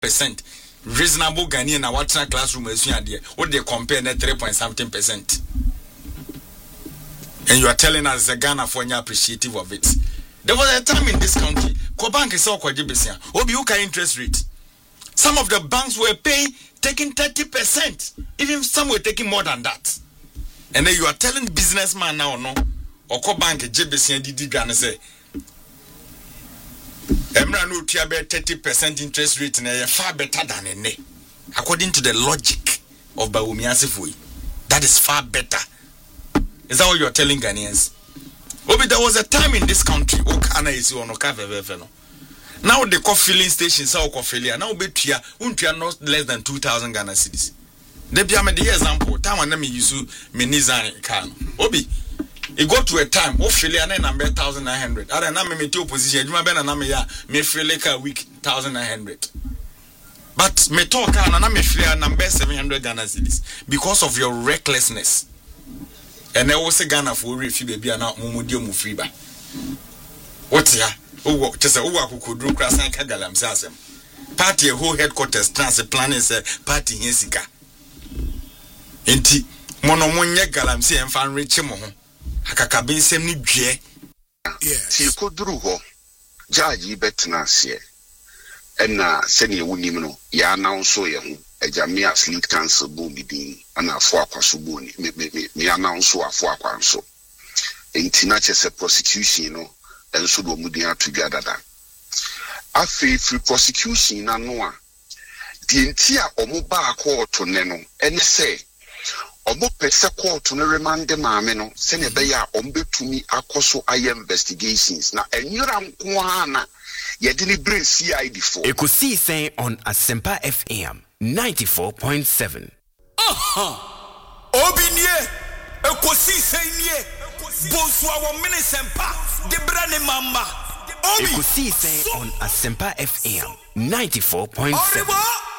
3% reasonable Ghanaian na what's classroom asua there what they compare na 3.something%. And you are telling us the Ghana for any appreciative of it. There was a time in this country Kobank is all kwajibesia obi uka interest rate. Some of the banks were taking 30%, even some were taking more than that. And then you are telling businessman now no or Kobank jebesia didi Ghana say Emra no tiabe 30% interest rate na far better than ene. According to the logic of Bawumia Asifui, that is far better. Is that what you are telling Ghanaians? Obi, there was a time in this country, Okana is on Okaveveno. Now they call filling stations, how Kofelia, now be tia, not less than 2,000 Ghana cedis. They be a example, time when me use Meniza can. Obi, it got to a time, Ophelia number 1,900. I don't know me two position, you remember na me ya, me feel like a week 1,900. But me talk and me feel number 700 Ghana cedis because of your recklessness. And I was a Ghana for refugee baby and now Mumudio Mufriba. What's ya? Oh, just a who could do crass and Kagalam Sasem. Party a whole headquarters transplant is a party in Sika. Inti Monomonia Galam say and fan Richimo. Hakakabin semni J. Yes, you could do ho. Jaji Betnasia. And send you Unimino, ya now so young. A Jamia Sleep Council Boomidin and a Fuaquasubuni, me announce so a Fuaquanso. Ain't natures a prosecution, and so do Mudia together. I feel free prosecution and noa. The entire Omoba court to Neno, and say, Omo Pesa court to remand the Mameno, Senebeya, Ombe to me, Akoso I investigations. Now, and you're Amquana, you didn't bring CID for. You could see saying on Asempa FM 94.7. Obinye, ekosi senye, boswa wa minisempa, debrane mama. You could see saying on Asempa FM 94.7.